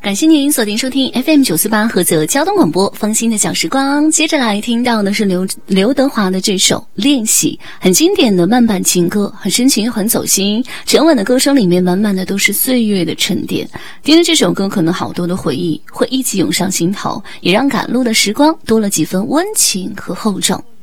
感谢您锁定收听 FM948 菏泽交通广播芳心的小时光。接着来听到的是刘德华的这首《练习》，很经典的慢板情歌，很深情很走心，沉稳的歌声里面满满的都是岁月的沉淀。听着这首歌，可能好多的回忆会一起涌上心头，也让赶路的时光多了几分温情和厚重。